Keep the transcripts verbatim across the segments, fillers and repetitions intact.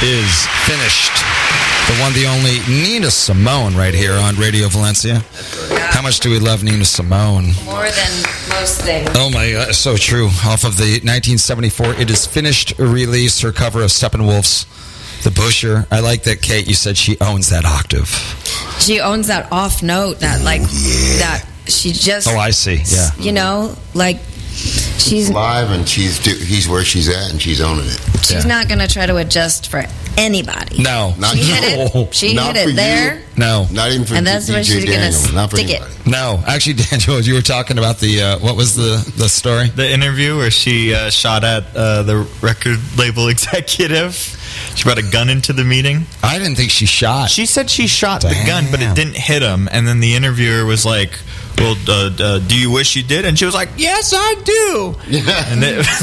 is finished. The one, the only Nina Simone right here on Radio Valencia. How much do we love Nina Simone? More than most things. Oh my God, so true. Off of the nineteen seventy-four It Is Finished release, her cover of Steppenwolf's The Busher. I like that, Kate, you said she owns that octave. She owns that off note, that like, yeah. that she just... Oh, I see, yeah. You know, like, she's... live, and she's do, he's where she's at, and she's owning it. She's Yeah. not going to try to adjust for anybody. No. Not She hit you. it. She Not hit for it there. you. No. Not even for And that's D J where she's gonna Daniel. Not for stick it. anybody. No. Actually, Daniel, you were talking about the, uh, what was the, the story? The interview where she uh, shot at uh, the record label executive. She brought a gun into the meeting. I didn't think she shot. She said she shot the Damn. gun, but it didn't hit him. And then the interviewer was like, well, uh, uh, do you wish you did? And she was like, yes, I do. Yeah. And it,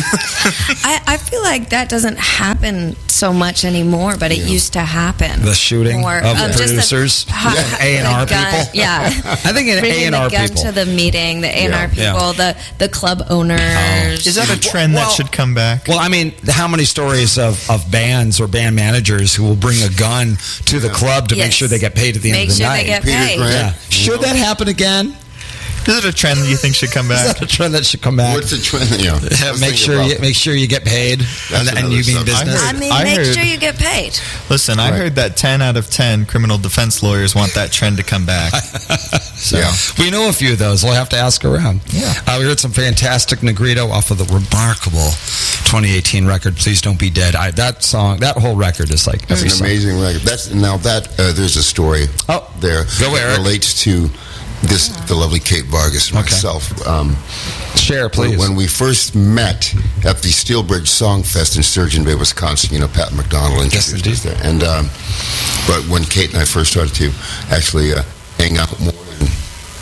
I, I feel like that doesn't happen so much anymore, but it Yeah. used to happen. The shooting More. of Um, the just the- producers, ha- A and R the gun- people. Yeah. I think an A Bringing and the R gun people. to the meeting, the A and R Yeah. Yeah. people, the, the club owners. is that a trend Well- that should come back? Well, I mean, how many stories of, of bands or band managers who will bring a gun to the club to make Yes. sure they get paid at the Make end of the sure night? they get Peter paid. Grant. Yeah. Should that happen again? Is it a trend that you think should come Is back? that a trend that should come back? What's the trend? You know, Yeah, let's make think sure about you that. make sure you get paid, and, and another you mean subject. business. I mean, I make heard- sure you get paid. Listen, I Right. heard that ten out of ten criminal defense lawyers want that trend to come back. So, Yeah. We know a few of those. We'll have to ask around. Yeah. Uh, we heard some fantastic Negrito off of the remarkable twenty eighteen record, Please Don't Be Dead. I, that song, that whole record is like It's every an song. amazing record. That's now that uh, there's a story Oh, there go, that Eric. relates to this the lovely Kate Vargas and Okay. myself. Um, Share, please. When we first met at the Steelbridge Song Fest in Sturgeon Bay, Wisconsin, you know, Pat McDonald Yes, introduced us there. And um, but when Kate and I first started to actually uh, hang out more and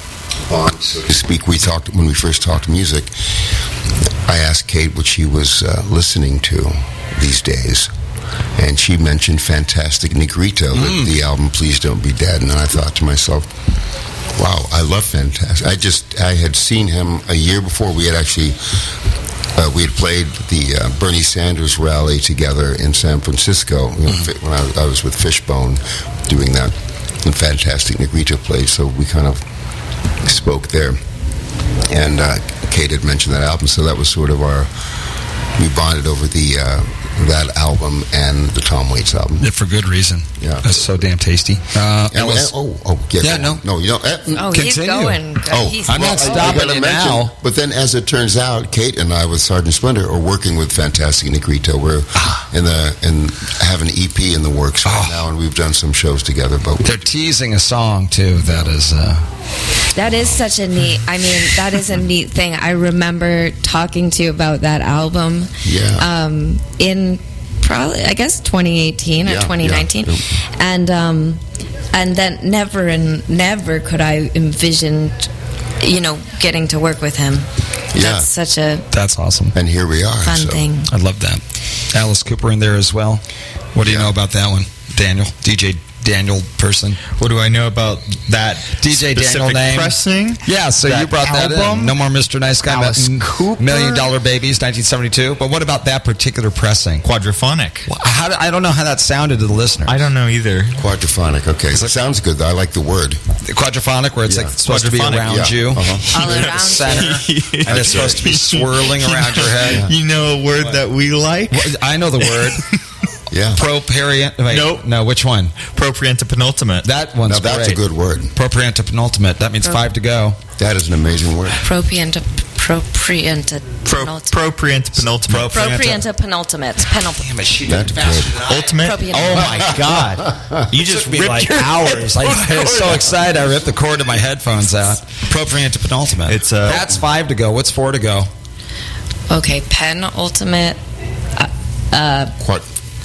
bond, so to speak, we talked when we first talked music. I asked Kate what she was uh, listening to these days. And she mentioned Fantastic Negrito, Mm. the, the album Please Don't Be Dead. And then I thought to myself, wow, I love Fantastic. I just, I had seen him a year before. We had actually, uh, we had played the uh, Bernie Sanders rally together in San Francisco you know, Mm-hmm. when I, I was with Fishbone doing that. And Fantastic Negrito played, so we kind of spoke there. And uh, Kate had mentioned that album, so that was sort of our, we bonded over the uh, that album and the Tom Waits album. Yeah, for good reason. Yeah. That's so damn tasty. Uh, And, it was- and- oh, oh, yeah, Yeah, go no. on. no, you know, uh, Oh, he's Continue. going. Oh, he's I'm not I- I stopping gotta you mention, now. But then, as it turns out, Kate and I, with Sergeant Splendor, are working with Fantastic Negrito. We're in the and have an E P in the works right Oh. now, and we've done some shows together. But they're teasing a song too. That is. Uh, That is such a neat, I mean, that is a neat thing. I remember talking to you about that album yeah, um, in probably, I guess, twenty eighteen or Yeah, twenty nineteen. yeah, And um, and then never and never could I envision, you know, getting to work with him. Yeah. That's such a that's awesome. and here we are. fun so. thing. I love that. Alice Cooper in there as well. What do you Yeah. know about that one, Daniel? D J Daniel person. what do I know about that D J Daniel specific name. pressing? Yeah, so That you brought that album? in. No More Mister Nice Guy. Alice M- Cooper? Million Dollar Babies, nineteen seventy-two. But what about that particular pressing? Quadraphonic. Well, How, I don't know how that sounded to the listener. I don't know either. Quadraphonic. Okay, so it sounds good. Though. I like the word. Quadraphonic, where it's Yeah. like it's supposed to be Quadraphonic, around yeah. you. Uh-huh. All You're at around the center, and it's supposed to be swirling around your head. You know a word that we like? Well, I know the word. Yeah. Propriant. Wait, Nope. No, which one? Propriant to penultimate. That one's Now that's great. a good word. Propriant to penultimate. That means five to go. That is an amazing word. Propriant, propriant, Pro, penultimate. propriant to penultimate. Propriant to penultimate. Penultimate. Damn it, she That's did faster good. than I. Ultimate. Propriant. Oh my God! You just Took me ripped like your hours. Like, I was headphones so out. excited, I ripped the cord of my headphones out. Propriant to penultimate. It's, uh, That's five to go. What's four to go? Okay, penultimate. Uh, uh, Quite.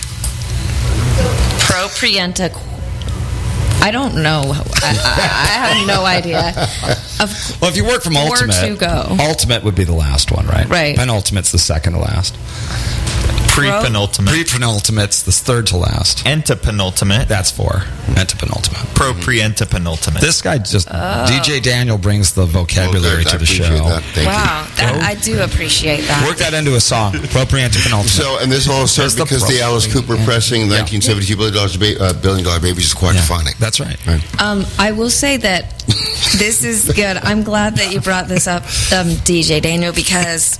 proprienta. I don't know. I, I, I have no idea. Of, Well, if you work from Four ultimate, to go. ultimate would be the last one, right? Right. Penultimate's the second to last. Pre-penultimate. Pre-penultimate's the third to last. Antepenultimate. That's four. Antepenultimate. Pro pre-antepenultimate. This guy just D J Daniel brings the vocabulary Well, to I the show. appreciate that. Thank Wow, that, I do appreciate that. Work that into a song. Pro pre antepenultimate. So, and this all started That's the because the pro- Alice Cooper yeah. pressing, Yeah. nineteen seventy-two billion dollars ba- uh, billion dollar babies is quadraphonic. That's right. Um, I will say that this is good. I'm glad that you brought this up, um, D J Daniel, because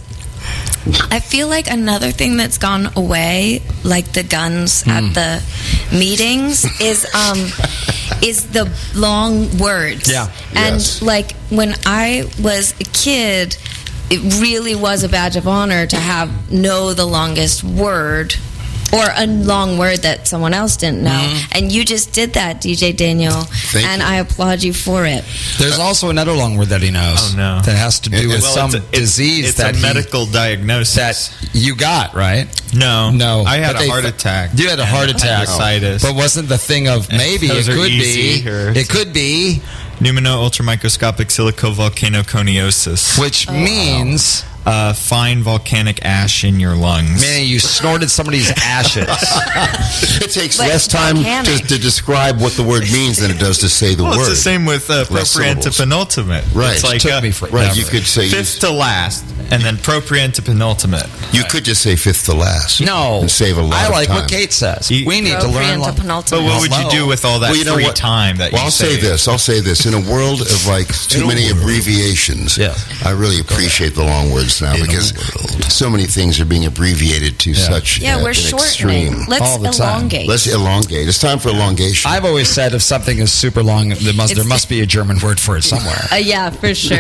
I feel like another thing that's gone away, like the guns Mm. at the meetings, is um, is the long words. Yeah. And Yes. like when I was a kid, it really was a badge of honor to have know the longest word. Or a long word that someone else didn't know. Mm-hmm. And you just did that, D J Daniel. Thank and you. I applaud you for it. There's also another long word that he knows. Oh, no. That has to do with Well, some it's a- it's- disease it's that a he- medical diagnosis. that you got, right? no, No. I had But a they heart th- attack. You had a heart attack. Appendicitis. But wasn't the thing of maybe it Those are could easy, be. or- It could be, Pneumono ultramicroscopic silicovolcanoconiosis. which means Uh, fine volcanic ash in your lungs. meaning you snorted somebody's ashes. It takes But less time to, volcanic. to describe what the word means than it does to say the Well, word. it's the same with uh, Less syllables. propriantepenultimate. Right. It's like Took uh, me for- Right, Never. you could say fifth to last, and then propriantepenultimate. you could just say fifth to last. No. and save a lot I of like time. what Kate says. You- We need to learn. Propriantepenultimate. lo- But what would you do with all that Well, you know free what? time that well, you I'll say save? this. I'll say this. In a world of like too many abbreviations, Yeah. I really appreciate the long words now In a because world. so many things are being abbreviated to Yeah. such Yeah, uh, we're an shortening. extreme. Let's All the time. elongate. Let's elongate. It's time for elongation. I've always said if something is super long, there must, there It's- must be a German word for it somewhere. Uh, yeah, for sure.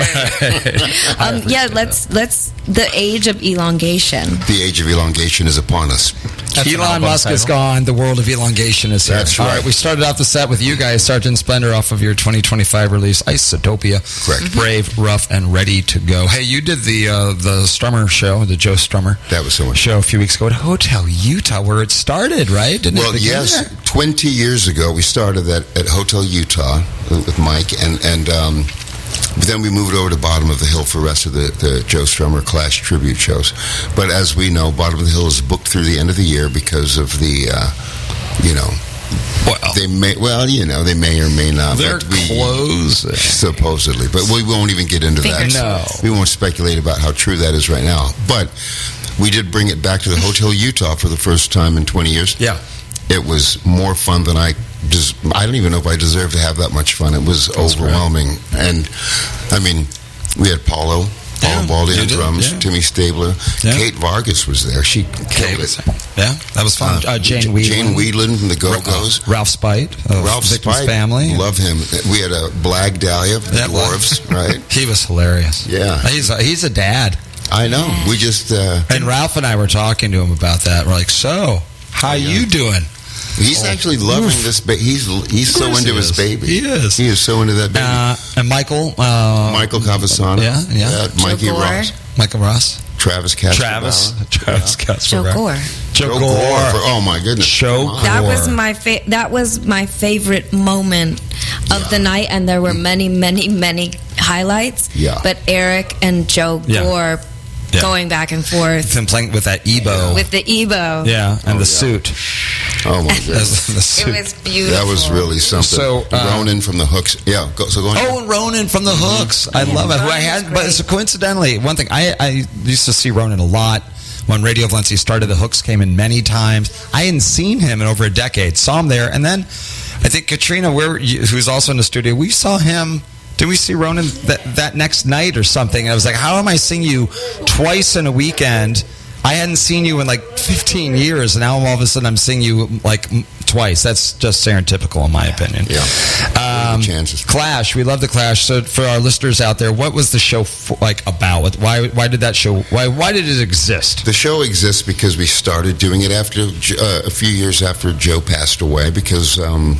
um, yeah, let's let's the age of elongation. the age of elongation is upon us. That's an Elon album Musk is title. gone. The world of elongation is here. That's All right. We started off the set with you guys, Sergeant Splendor, off of your twenty twenty-five release, Isotopia. Correct. Brave, rough, and ready to go. Hey, you did the uh, the Strummer show, the Joe Strummer That was so much. show a few weeks ago at Hotel Utah, where it started, right? Didn't Well, it begin yes. there? twenty years ago, we started that at Hotel Utah with Mike, and and um, then we moved over to Bottom of the Hill for the rest of the, the Joe Strummer Clash tribute shows. But as we know, Bottom of the Hill is booked through the end of the year because of the, uh, you know, Well, they may, well, you know, they may or may not. they're but we- closing. Supposedly. But we won't even get into that. Fingers No. We won't speculate about how true that is right now. But we did bring it back to the Hotel Utah for the first time in twenty years. Yeah. It was more fun than I des- I don't even know if I deserve to have that much fun. It was overwhelming. And, I mean, we had Paulo, Paul Yeah, Baldi you on did, drums, yeah. Timmy Stabler. Yeah. Kate Vargas was there. She killed it. Yeah, that was fun. Uh, Jane J- Whelan. Jane Whelan from the Go-Go's. Ralph Spite of Ralph Victim's Spite, Family. love him. We had a Black Dahlia, the That dwarves, right? He was hilarious. Yeah. He's a, he's a dad. I know. We just, uh, And Ralph and I were talking to him about that. We're like, so, how you doing? he's actually loving this. Ba- he's he's so course into he his is. baby. He is. He is so into that baby. Uh, and Michael. Uh, Michael Cavasana. Yeah, yeah. Mikey Joe Gore. Ross. Michael Ross. Travis Casper. Travis. Travis Casper. Joe Gore. Joe, Joe Gore. Gore. For, oh my goodness. Joe Come on. That Gore. was my fa- that was my favorite moment of Yeah. the night, and there were many, many, many highlights. Yeah. But Eric and Joe Yeah. Gore Yeah. going back and forth Him playing with that Ebo. with the Ebo. yeah, and Oh, the yeah. suit. Oh my As goodness. the suit. It was beautiful. That was really something. So, uh, Ronan from the Hooks. Yeah. Go, so go on. Oh, and Ronan from the Hooks. I love it. Who I had, but Ronan's so coincidentally, one thing I, I used to see Ronan a lot when Radio Valencia started. The Hooks came in many times. I hadn't seen him in over a decade. Saw him there, and then I think Katrina, where who's also in the studio, we saw him. Did we see Ronan that, that next night or something? And I was like, how am I seeing you twice in a weekend? I hadn't seen you in like fifteen years, and now all of a sudden I'm seeing you like m- twice. That's just stereotypical, in my opinion. Yeah. Um, What are the chances? Clash. We love the Clash. So for our listeners out there, what was the show for, like about? Why why did that show? Why why did it exist? The show exists because we started doing it after uh, a few years after Joe passed away. Because um,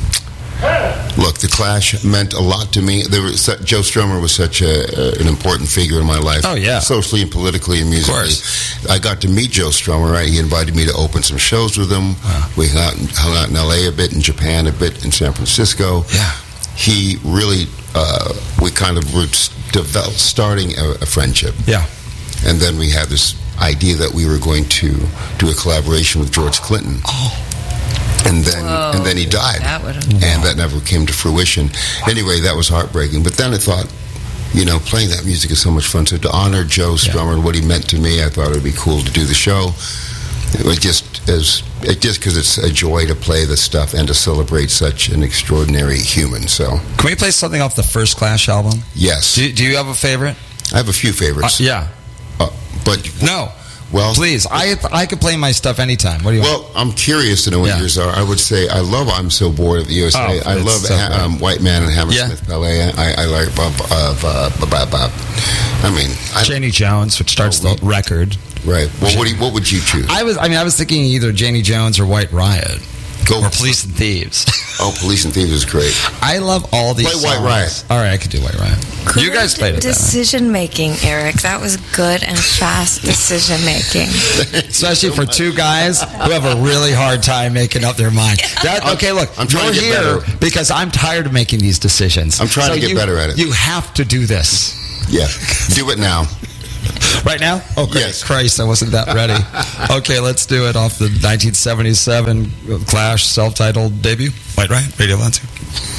look, the Clash meant a lot to me. There was, Joe Strummer was such a, uh, an important figure in my life. Oh, yeah. socially and politically and musically. course. I got to meet Joe Strummer. Right, he invited me to open some shows with him. Wow. We hung out, in, hung out in L A a bit, in Japan a bit, in San Francisco. Yeah. He really, uh, we kind of were developed, starting a, a friendship. Yeah. And then we had this idea that we were going to do a collaboration with George Clinton. Oh. And then, Whoa, and then he died, that would've- and that never came to fruition. Anyway, that was heartbreaking. But then I thought, you know, playing that music is so much fun. So to honor Joe Strummer and what he meant to me, I thought it would be cool to do the show. It was just as it just because it's a joy to play this stuff and to celebrate such an extraordinary human. So Can we play something off the First Clash album? yes, Do, do you have a favorite? I have a few Uh, favorites. yeah. Uh, but No. well, Please. I I could play my stuff anytime. What do you want? well, I'm curious to know what Yeah. yours are. I would say I love "I'm So Bored of the U S A." Oh, I it's love so ha- great. um, "White Man" and Hammersmith Yeah. Ballet. I, I like Bob. Uh, Bob, Bob, Bob. I mean, I, Janie Jones, which starts Oh, the record. right. Well, what, do you, what would you choose? I was I mean I was thinking either Janie Jones or White Riot. Go Or Police and Thieves. Oh, Police and Thieves is great. I love all these Play White songs. Riot. All right, I could do White Riot. You guys played it that way. Decision making, Eric. That was good and fast decision making. Especially for two guys who have a really hard time making up their mind. That, okay, look, I'm trying you're to get here better. because I'm tired of making these decisions. I'm trying to get you- better at it. You have to do this. Yeah, do it now. Right now? Oh, great. Yes. Christ, I wasn't that ready. Okay, let's do it off the nineteen seventy-seven Clash self-titled debut. White Riot, Radio Valencia.